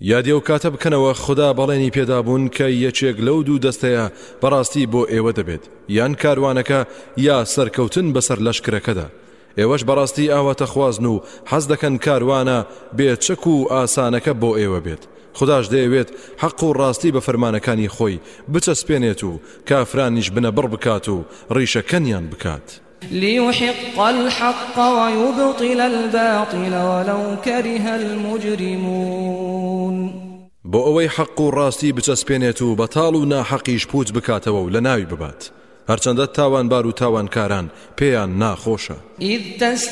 یادی ئەو کاتە بکەنەوە خوددا بەڵێنی پێدابوون کە یەکێک لەو دوو دەستەیە بەڕاستی بۆ ئێوە دەبێت یان کاروانەکە یا سەرکەوتن بەسەر لەشکرەکەدا ئێوەش بەڕاستی ئاواتە خوازن و حەز دەکەن کاروانە بێچەک و ئاسانەکە بۆ ئێوە بێت خودداش دەیەوێت حەق و ڕاستی بە فەرمانەکانی خۆی بچەسپێنێت و کافرانیش بنەبڕ بکات و ڕیشەکەنیان بکات ليحق الحق ويبطل الباطل ولو كره المجرمون بۆ ئەوەی حەق و ڕاستی بچەسپێنێت و بەتاڵ و ناحەقیش پوچ بکاتەوە و لە ناوی ببات هەرچەندە تاوانبار و تاوانکاران پێیان ناخۆشە.